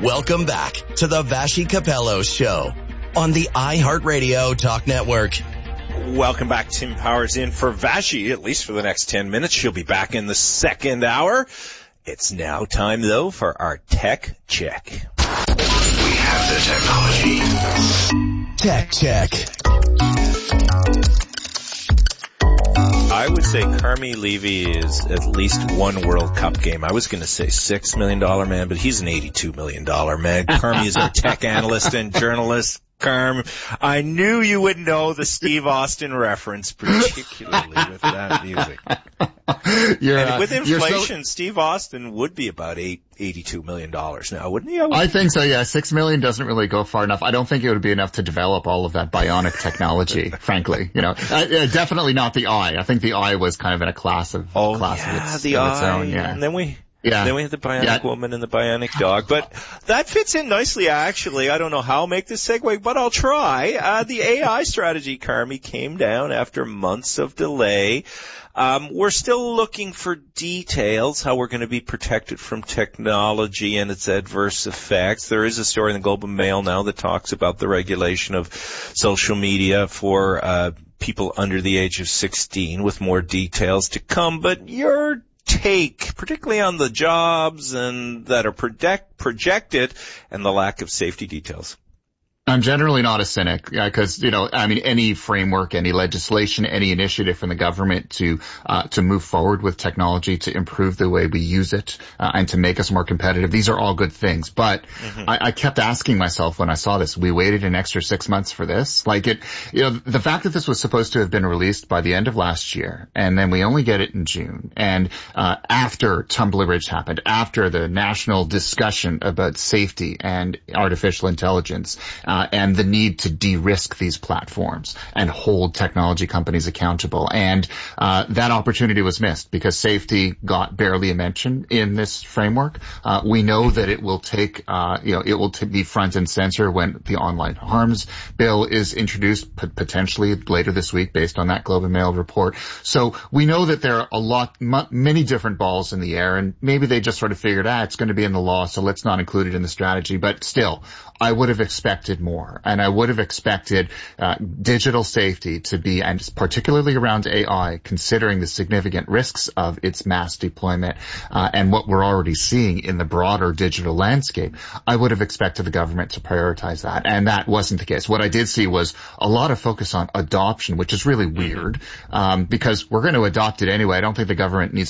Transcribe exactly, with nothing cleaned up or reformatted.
Welcome back to the Vassy Capello Show on the iHeartRadio Talk Network. Welcome back. Tim Powers in for Vassy, at least for the next ten minutes. She'll be back in the second hour. It's now time, though, for our tech check. We have the technology. Tech check. I would say Carmi Levy is at least one World Cup game. I was going to say six million dollars man, but he's an eighty-two million dollars man. Carmi is our tech analyst and journalist. Carm, I knew you would know the Steve Austin reference, particularly with that music. You're, and with uh, inflation, so, Steve Austin would be about eight, eighty-two million dollars now, wouldn't he? I, I think so, yeah. Six million doesn't really go far enough. I don't think it would be enough to develop all of that bionic technology, frankly. You know, uh, uh, definitely not the eye. I think the eye was kind of in a class of, oh, class yeah, of its, the of eye, its own. Yeah. And then we... Yeah. Then we have the bionic yeah. woman and the bionic dog. But that fits in nicely, actually. I don't know how I'll make this segue, but I'll try. Uh, the A I strategy, Carmi, came down after months of delay. Um, we're still looking for details, how we're going to be protected from technology and its adverse effects. There is a story in the Globe and Mail now that talks about the regulation of social media for uh people under the age of sixteen, with more details to come. But your take, particularly on the jobs and that are project, projected and the lack of safety details? I'm generally not a cynic because, you know, I mean, any framework, any legislation, any initiative from the government to uh to move forward with technology to improve the way we use it uh, and to make us more competitive, these are all good things. But mm-hmm. I, I kept asking myself when I saw this, we waited an extra six months for this? Like it, you know, the fact that this was supposed to have been released by the end of last year and then we only get it in June, and uh after Tumblr Bridge happened, after the national discussion about safety and artificial intelligence, uh, Uh, and the need to de-risk these platforms and hold technology companies accountable. And uh, that opportunity was missed because safety got barely a mention in this framework. Uh, we know that it will take, uh, you know, it will t- be front and center when the online harms bill is introduced, p- potentially later this week based on that Globe and Mail report. So we know that there are a lot, m- many different balls in the air, and maybe they just sort of figured, ah, it's going to be in the law, so let's not include it in the strategy. But still, I would have expected more, and I would have expected uh, digital safety to be, and particularly around A I, considering the significant risks of its mass deployment uh, and what we're already seeing in the broader digital landscape. I would have expected the government to prioritize that, and that wasn't the case. What I did see was a lot of focus on adoption, which is really weird um, because we're going to adopt it anyway. I don't think the government needs